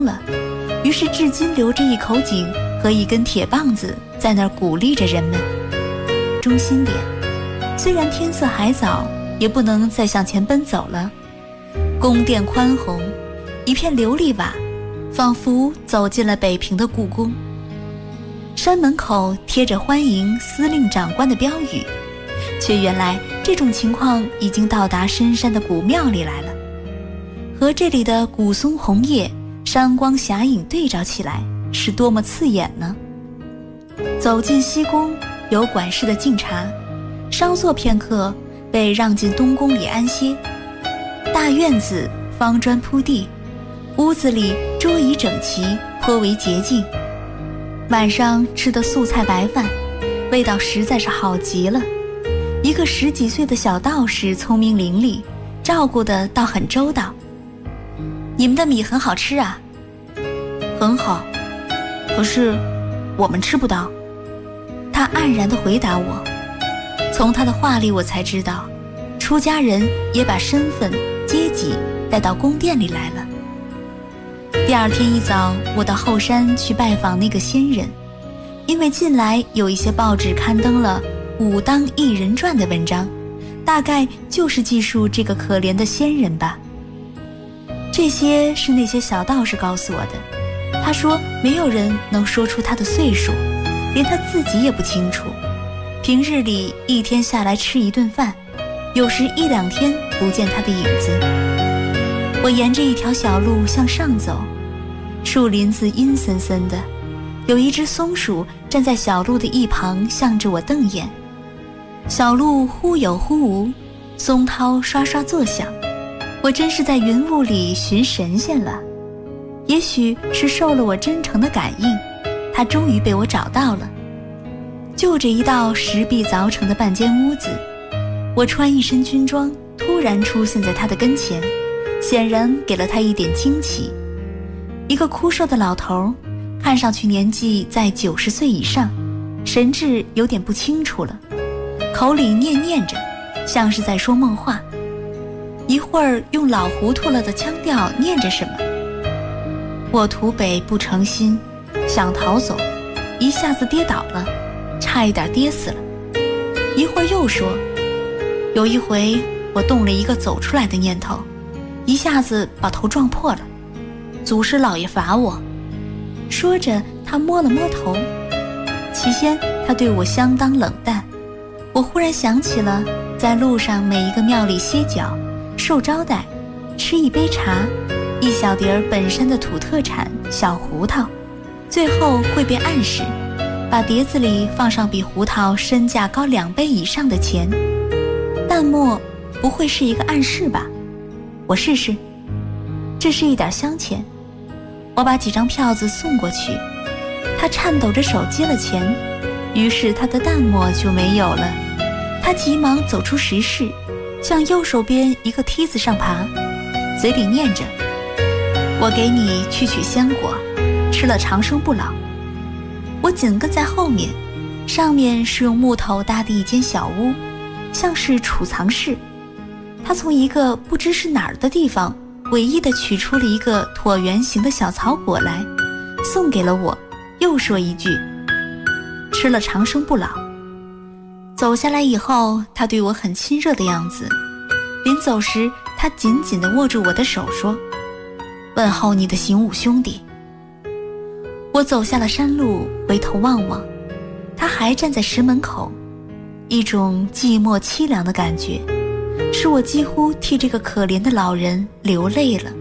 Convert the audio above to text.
了，于是至今留着一口井和一根铁棒子在那儿鼓励着人们。中心点，虽然天色还早，也不能再向前奔走了。宫殿宽宏，一片琉璃瓦，仿佛走进了北平的故宫。山门口贴着欢迎司令长官的标语，却原来这种情况已经到达深山的古庙里来了，和这里的古松红叶、山光霞影对照起来，是多么刺眼呢！走进西宫，有管事的敬茶，稍坐片刻，被让进东宫里安歇。大院子方砖铺地，屋子里桌椅整齐，颇为洁净。晚上吃的素菜白饭，味道实在是好极了。一个10几岁的小道士聪明伶俐，照顾得倒很周到。你们的米很好吃啊。很好，可是我们吃不到。他黯然地回答我。从他的话里我才知道，出家人也把身份阶级带到宫殿里来了。第二天一早，我到后山去拜访那个仙人，因为近来有一些报纸刊登了武当一人传的文章，大概就是记述这个可怜的仙人吧。这些是那些小道士告诉我的。他说没有人能说出他的岁数，连他自己也不清楚。平日里一天下来吃一顿饭，有时1、2天不见他的影子。我沿着一条小路向上走，树林子阴森森的，有一只松鼠站在小路的一旁，向着我瞪眼。小路忽有忽无，松涛刷刷作响，我真是在云雾里寻神仙了。也许是受了我真诚的感应，他终于被我找到了。就这一道石壁凿成的半间屋子，我穿一身军装，突然出现在他的跟前，显然给了他一点惊奇。一个枯瘦的老头，看上去年纪在90岁以上，神志有点不清楚了，口里念着，像是在说梦话。一会儿用老糊涂了的腔调念着什么。我图北不成心，想逃走，一下子跌倒了，差一点跌死了。一会儿又说，有一回我动了一个走出来的念头，一下子把头撞破了，祖师老爷罚我。说着他摸了摸头。起先他对我相当冷淡，我忽然想起了在路上每一个庙里歇脚，受招待，吃一杯茶，一小碟儿本山的土特产小胡桃，最后会被暗示把碟子里放上比胡桃身价高2倍以上的钱。淡漠不会是一个暗示吧？我试试。这是一点香钱。我把几张票子送过去，他颤抖着手接了钱，于是他的淡漠就没有了。他急忙走出石室，向右手边一个梯子上爬，嘴里念着，我给你去取鲜果，吃了长生不老。我紧跟在后面，上面是用木头搭的一间小屋，像是储藏室。他从一个不知是哪儿的地方诡异地取出了一个椭圆形的小草果来，送给了我，又说一句，吃了长生不老。走下来以后，他对我很亲热的样子，临走时他紧紧地握住我的手说，问候你的行武兄弟。我走下了山路，回头望望，他还站在石门口，一种寂寞凄凉的感觉，使我几乎替这个可怜的老人流泪了。